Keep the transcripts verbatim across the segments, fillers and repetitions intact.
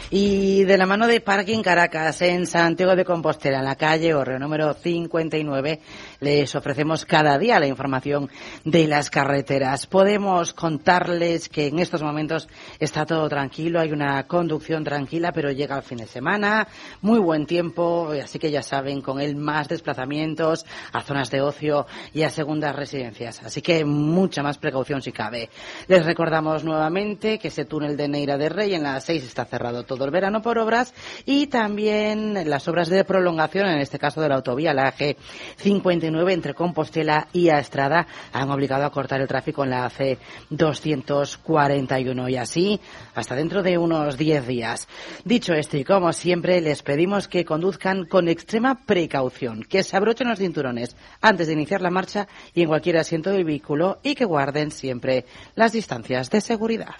Y de la mano de Parking Caracas en Santiago de Compostela, en la calle Orreo número cincuenta y nueve, les ofrecemos cada día la información de las carreteras. Podemos contarles que en estos momentos está todo tranquilo, hay una conducción tranquila, pero llega el fin de semana, muy buen tiempo, así que ya saben, con él más desplazamientos a zonas de ocio y a segundas residencias. Así que mucha más precaución si cabe. Les recordamos nuevamente que ese túnel de Neira de Rey en la seis está cerrado todo el verano por obras, y también las obras de prolongación, en este caso de la autovía, la A G cincuenta y nueve entre Compostela y Astrada, han obligado a cortar el tráfico en la A C doscientos cuarenta y uno, y así hasta dentro de unos diez días. Dicho esto, y como siempre, les pedimos que conduzcan con extrema precaución, que se abrochen los cinturones antes de iniciar la marcha y en cualquier asiento del vehículo, y que guarden siempre las distancias de seguridad.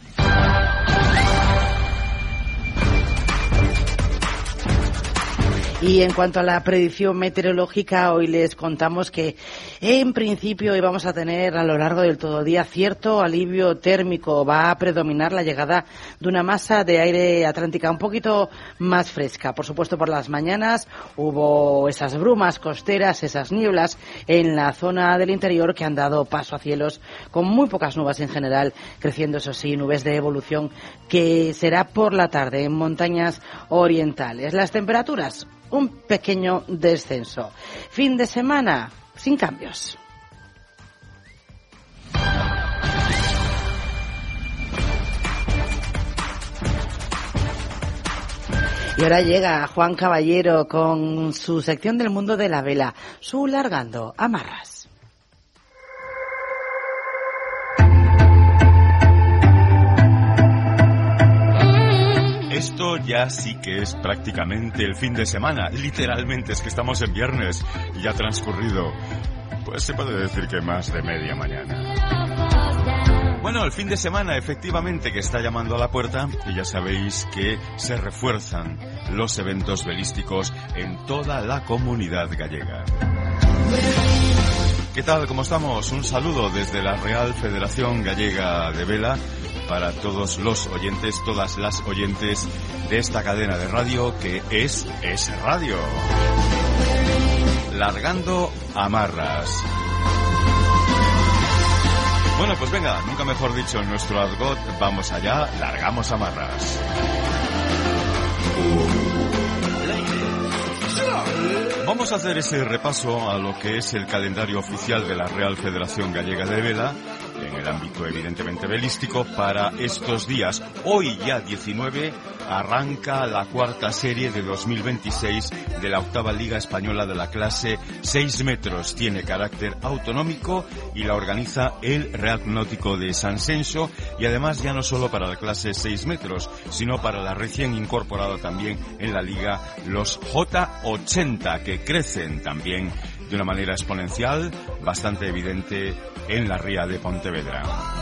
Y en cuanto a la predicción meteorológica, hoy les contamos que en principio hoy vamos a tener a lo largo del todo día cierto alivio térmico. Va a predominar la llegada de una masa de aire atlántica un poquito más fresca. Por supuesto, por las mañanas hubo esas brumas costeras, esas nieblas en la zona del interior que han dado paso a cielos con muy pocas nubes en general, creciendo, eso sí, nubes de evolución que será por la tarde en montañas orientales. Las temperaturas, un pequeño descenso. Fin de semana sin cambios. Y ahora llega Juan Caballero con su sección del mundo de la vela, su Largando Amarras. Esto ya sí que es prácticamente el fin de semana. Literalmente, es que estamos en viernes y ya ha transcurrido, pues se puede decir que más de media mañana. Bueno, el fin de semana efectivamente que está llamando a la puerta, y ya sabéis que se refuerzan los eventos velísticos en toda la comunidad gallega. ¿Qué tal? ¿Cómo estamos? Un saludo desde la Real Federación Gallega de Vela para todos los oyentes, todas las oyentes de esta cadena de radio que es Es Radio. Largando Amarras. Bueno, pues venga, nunca mejor dicho en nuestro argot, vamos allá, largamos amarras. Vamos a hacer ese repaso a lo que es el calendario oficial de la Real Federación Gallega de Vela, en el ámbito evidentemente velístico, para estos días. Hoy ya diecinueve arranca la cuarta serie de dos mil veintiséis de la octava Liga Española de la clase seis metros. Tiene carácter autonómico y la organiza el Real Náutico de San Senso, y además ya no solo para la clase seis metros, sino para la recién incorporada también en la Liga los J ochenta, que crecen también de una manera exponencial, bastante evidente en la ría de Pontevedra.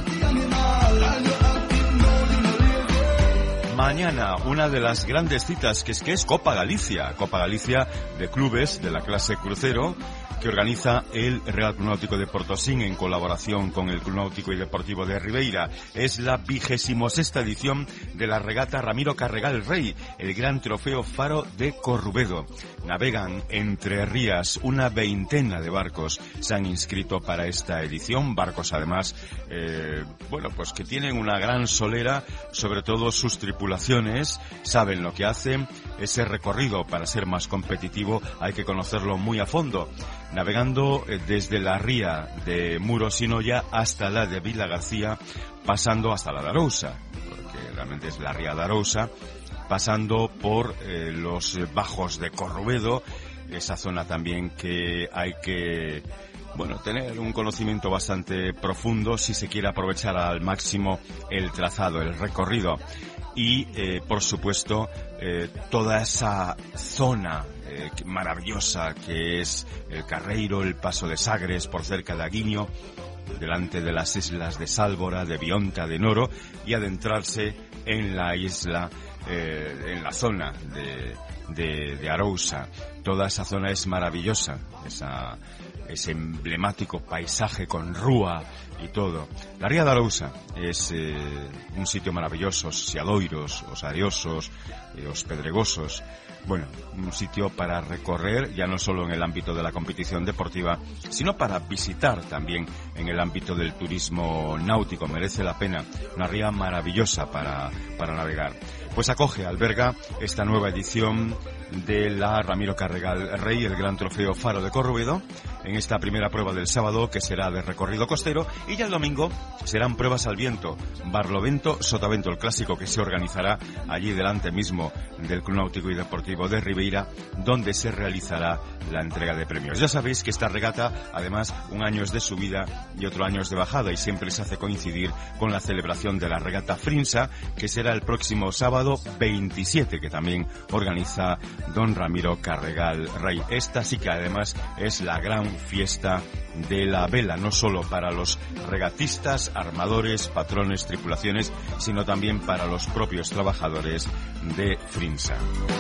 Mañana, una de las grandes citas, que es que es Copa Galicia, Copa Galicia de clubes de la clase crucero, que organiza el Real Club Náutico de Portosín en colaboración con el Club Náutico y Deportivo de Ribeira. Es la vigésimo sexta edición de la regata Ramiro Carregal Rey, el gran trofeo Faro de Corrubedo. Navegan entre rías una veintena de barcos, se han inscrito para esta edición, barcos además, eh, bueno, pues que tienen una gran solera, sobre todo sus tripulaciones, saben lo que hacen. Ese recorrido, para ser más competitivo, hay que conocerlo muy a fondo. Navegando desde la ría de Murosinoya hasta la de Vila García, pasando hasta la de Arousa, porque realmente es la ría de Arousa, pasando por eh, los bajos de Corrubedo, esa zona también que hay que, bueno, tener un conocimiento bastante profundo si se quiere aprovechar al máximo el trazado, el recorrido. Y, eh, por supuesto, eh, toda esa zona eh, maravillosa que es el Carreiro, el Paso de Sagres, por cerca de Aguiño, delante de las islas de Sálvora, de Bionta, de Noro, y adentrarse en la isla, eh, en la zona de, de, de Arousa. Toda esa zona es maravillosa, esa, ese emblemático paisaje con rúa y todo. La Ría de Arousa es eh, un sitio maravilloso, os Seadoiros, os Areosos, eh, os Pedregosos. Bueno, un sitio para recorrer, ya no solo en el ámbito de la competición deportiva, sino para visitar también en el ámbito del turismo náutico. Merece la pena, una ría maravillosa para, para navegar. Pues acoge, alberga esta nueva edición de la Ramiro Carregal Rey, el Gran Trofeo Faro de Corruedo, en esta primera prueba del sábado, que será de recorrido costero, y ya el domingo serán pruebas al viento, Barlovento, Sotavento, el clásico que se organizará allí delante mismo del Club Náutico y Deportivo de Ribeira, donde se realizará la entrega de premios. Ya sabéis que esta regata, además, un año es de subida y otro año es de bajada, y siempre se hace coincidir con la celebración de la regata Frinsa, que será el próximo sábado veintisiete, que también organiza don Ramiro Carregal Rey. Esta sí que además es la gran fiesta de la vela, no solo para los regatistas, armadores, patrones, tripulaciones, sino también para los propios trabajadores de Frinsa.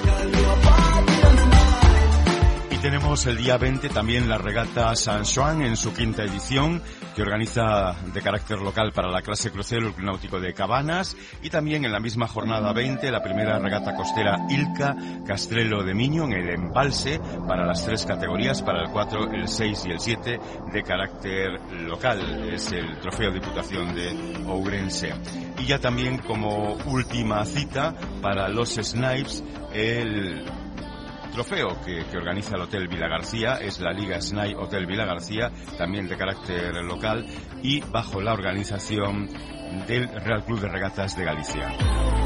Tenemos el día veinte también la regata San Joan en su quinta edición, que organiza de carácter local para la clase crucero el Club Náutico de Cabanas, y también en la misma jornada veinte la primera regata costera Ilca Castrelo de Miño en el embalse para las tres categorías, para el cuatro, el seis y el siete, de carácter local. Es el Trofeo Diputación de Ourense. Y ya también como última cita para los Snipes, el trofeo que, que organiza el Hotel Vila García, es la Liga Snipe Hotel Vila García, también de carácter local y bajo la organización del Real Club de Regatas de Galicia.